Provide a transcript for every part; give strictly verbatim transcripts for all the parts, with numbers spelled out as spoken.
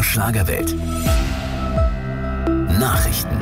Schlagerwelt. Nachrichten.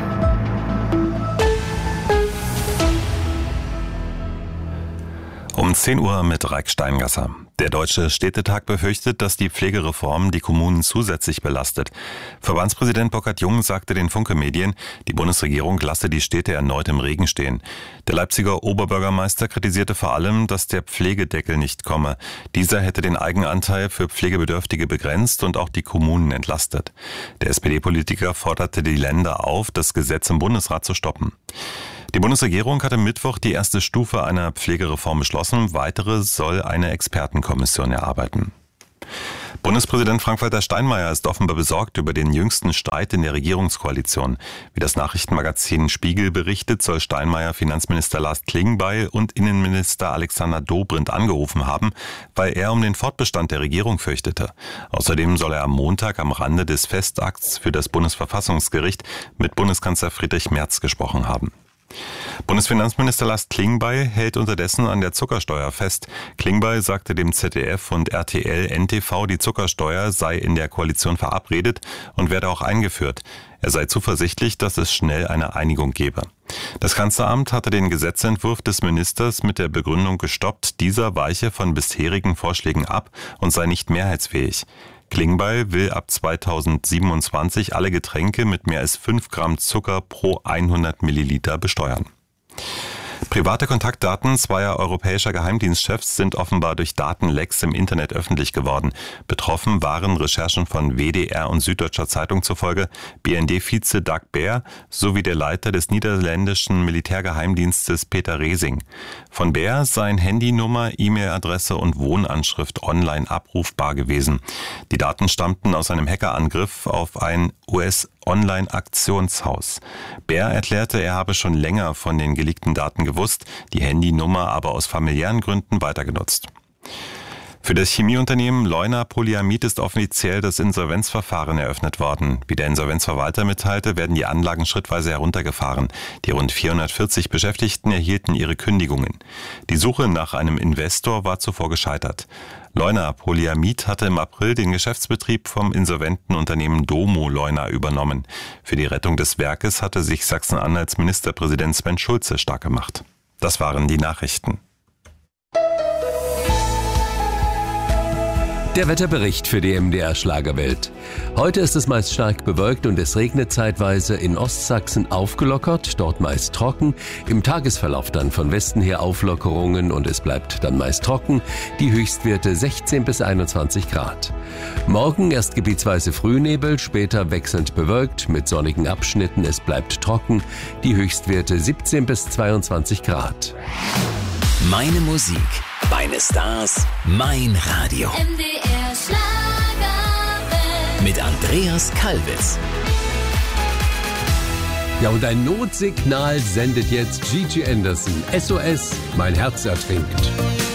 Um zehn Uhr mit Raik Steingasser. Der Deutsche Städtetag befürchtet, dass die Pflegereform die Kommunen zusätzlich belastet. Verbandspräsident Burkhard-Jung sagte den Funke-Medien, die Bundesregierung lasse die Städte erneut im Regen stehen. Der Leipziger Oberbürgermeister kritisierte vor allem, dass der Pflegedeckel nicht komme. Dieser hätte den Eigenanteil für Pflegebedürftige begrenzt und auch die Kommunen entlastet. Der S P D-Politiker forderte die Länder auf, das Gesetz im Bundesrat zu stoppen. Die Bundesregierung hat am Mittwoch die erste Stufe einer Pflegereform beschlossen. Weitere soll eine Expertenkommission erarbeiten. Bundespräsident Frank-Walter Steinmeier ist offenbar besorgt über den jüngsten Streit in der Regierungskoalition. Wie das Nachrichtenmagazin Spiegel berichtet, soll Steinmeier Finanzminister Lars Klingbeil und Innenminister Alexander Dobrindt angerufen haben, weil er um den Fortbestand der Regierung fürchtete. Außerdem soll er am Montag am Rande des Festakts für das Bundesverfassungsgericht mit Bundeskanzler Friedrich Merz gesprochen haben. Bundesfinanzminister Lars Klingbeil hält unterdessen an der Zuckersteuer fest. Klingbeil sagte dem Z D F und R T L N T V, die Zuckersteuer sei in der Koalition verabredet und werde auch eingeführt. Er sei zuversichtlich, dass es schnell eine Einigung gebe. Das Kanzleramt hatte den Gesetzentwurf des Ministers mit der Begründung gestoppt, dieser weiche von bisherigen Vorschlägen ab und sei nicht mehrheitsfähig. Klingbeil will ab zweitausendsiebenundzwanzig alle Getränke mit mehr als fünf Gramm Zucker pro hundert Milliliter besteuern. Private Kontaktdaten zweier europäischer Geheimdienstchefs sind offenbar durch Datenlecks im Internet öffentlich geworden. Betroffen waren Recherchen von W D R und Süddeutscher Zeitung zufolge B N D-Vize Dag Baer sowie der Leiter des niederländischen Militärgeheimdienstes Peter Resing. Von Baer seien Handynummer, E-Mail-Adresse und Wohnanschrift online abrufbar gewesen. Die Daten stammten aus einem Hackerangriff auf ein U S-Online-Aktionshaus. Baer erklärte, er habe schon länger von den geleakten Daten gewusst, die Handynummer aber aus familiären Gründen weitergenutzt. Für das Chemieunternehmen Leuna Polyamid ist offiziell das Insolvenzverfahren eröffnet worden. Wie der Insolvenzverwalter mitteilte, werden die Anlagen schrittweise heruntergefahren. Die rund vierhundertvierzig Beschäftigten erhielten ihre Kündigungen. Die Suche nach einem Investor war zuvor gescheitert. Leuna Polyamid hatte im April den Geschäftsbetrieb vom insolventen Unternehmen Domo Leuna übernommen. Für die Rettung des Werkes hatte sich Sachsen-Anhalts Ministerpräsident Sven Schulze stark gemacht. Das waren die Nachrichten. Der Wetterbericht für die M D R Schlagerwelt. Heute ist es meist stark bewölkt und es regnet zeitweise, in Ostsachsen aufgelockert, dort meist trocken. Im Tagesverlauf dann von Westen her Auflockerungen und es bleibt dann meist trocken. Die Höchstwerte sechzehn bis einundzwanzig Grad. Morgen erst gebietsweise Frühnebel, später wechselnd bewölkt mit sonnigen Abschnitten. Es bleibt trocken. Die Höchstwerte siebzehn bis zweiundzwanzig Grad. Meine Musik, meine Stars, mein Radio. M D R Schlagerwelt. Mit Andreas Kalwitz. Ja, und ein Notsignal sendet jetzt Gigi Anderson. S O S, mein Herz ertrinkt.